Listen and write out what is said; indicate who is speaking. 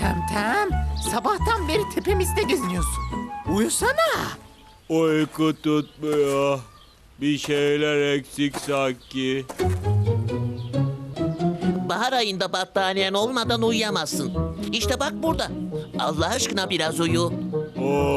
Speaker 1: Temtem, sabahtan beri tepemizde geziniyorsun. Uyusana.
Speaker 2: Uyku tutmuyor. Bir şeyler eksik sanki.
Speaker 3: Bahar ayında battaniyen olmadan uyuyamazsın. İşte bak burada. Allah aşkına biraz uyu.